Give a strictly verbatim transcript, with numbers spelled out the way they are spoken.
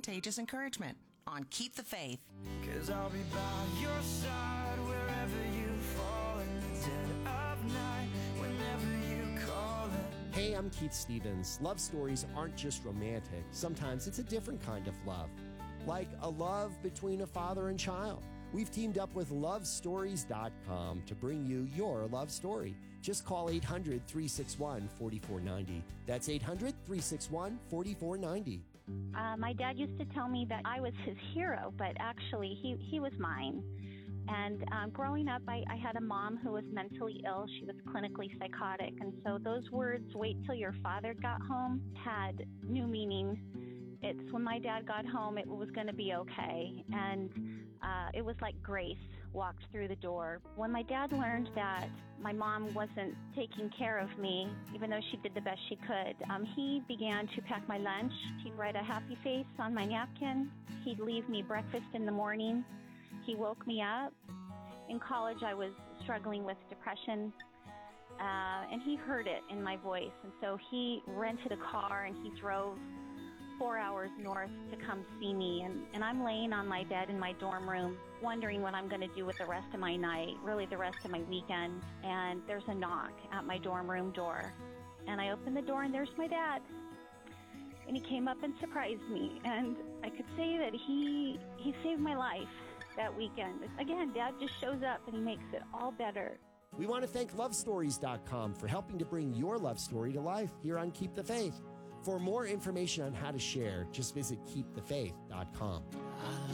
contagious encouragement on Keep the Faith. 'Cause I'll be by your side wherever you fall in the dead of night, whenever you call it. Hey, I'm Keith Stevens. Love stories aren't just romantic. Sometimes it's a different kind of love, like a love between a father and child. We've teamed up with love stories dot com to bring you your love story. Just call eight hundred, three six one, four four nine zero. That's eight hundred, three six one, four four nine zero. Uh, my dad used to tell me that I was his hero, but actually he, he was mine. And um, growing up, I, I had a mom who was mentally ill. She was clinically psychotic. And so those words, wait till your father got home, had new meaning. It's when my dad got home, it was going to be okay. And uh, it was like grace walked through the door. When my dad learned that my mom wasn't taking care of me, even though she did the best she could, um, he began to pack my lunch. He'd write a happy face on my napkin. He'd leave me breakfast in the morning. He woke me up. In college, I was struggling with depression, uh, and he heard it in my voice. And so he rented a car, and he drove four hours north to come see me. And, and I'm laying on my bed in my dorm room, wondering what I'm going to do with the rest of my night, really the rest of my weekend. And there's a knock at my dorm room door. And I open the door, and there's my dad. And he came up and surprised me. And I could say that he he saved my life that weekend. Again, Dad just shows up and he makes it all better. We want to thank love stories dot com for helping to bring your love story to life here on Keep the Faith. For more information on how to share, just visit keep the faith dot com.